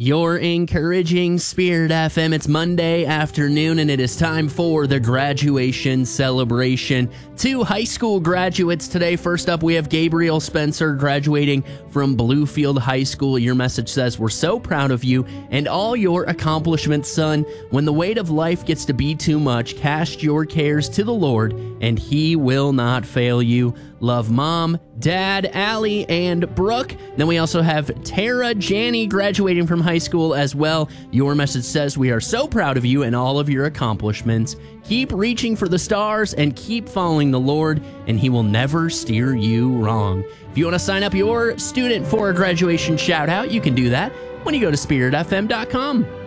You're encouraging Spirit FM. It's Monday afternoon, and it is time for the graduation celebration. 2 high school graduates today. First up, we have Gabriel Spencer graduating from Bluefield High School. Your message says, "We're so proud of you and all your accomplishments, son. When the weight of life gets to be too much, cast your cares to the Lord, and He will not fail you. Love, Mom, Dad, Allie, and Brooke." Then we also have Tara Janney graduating from high school as well. Your message says, "We are so proud of you and all of your accomplishments. Keep reaching for the stars and keep following the Lord, and He will never steer you wrong." If you want to sign up your student for a graduation shout out, you can do that when you go to spiritfm.com.